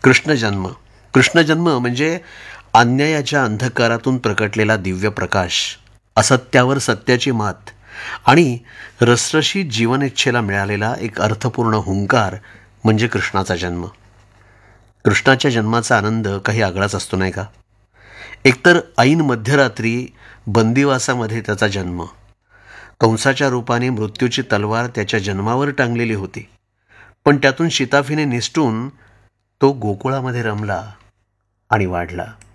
कृष्णजन्म. कृष्णजन्म म्हणजे अन्यायाच्या अंधकारातून प्रकटलेला दिव्य प्रकाश, असत्यावर सत्याची मात आणि रसरशीत जीवनेच्छेला मिळालेला एक अर्थपूर्ण हुंकार म्हणजे कृष्णाचा जन्म. कृष्णाच्या जन्माचा आनंद काही आगळाच असतो नाही का? एकतर ऐन मध्यरात्री बंदिवासामध्ये त्याचा जन्म, कंसाच्या रूपाने मृत्यूची तलवार त्याच्या जन्मावर टांगलेली होती, पण त्यातून शिताफीने निसटून तो गोकुळामध्ये रमला आणि वाढला.